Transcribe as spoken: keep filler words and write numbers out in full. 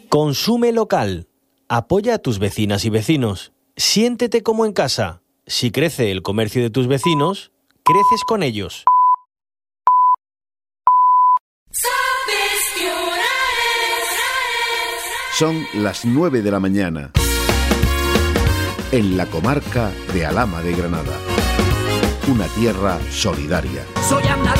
Consume local. Apoya a tus vecinas y vecinos. Siéntete como en casa. Si crece el comercio de tus vecinos, creces con ellos. Son las nueve de la mañana. En la comarca de Alhama de Granada. Una tierra solidaria. Soy